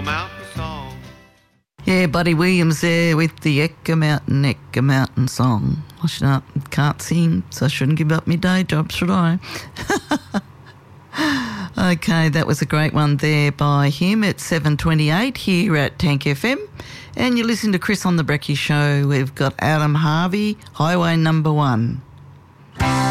Mountain song. Yeah, Buddy Williams there with the Echo Mountain song. I can't sing, so I shouldn't give up my day job, should I? Okay, that was a great one there by him at 7:28 here at Tank FM. And you listen to Chris on the Brekkie Show. We've got Adam Harvey, Highway Number 1.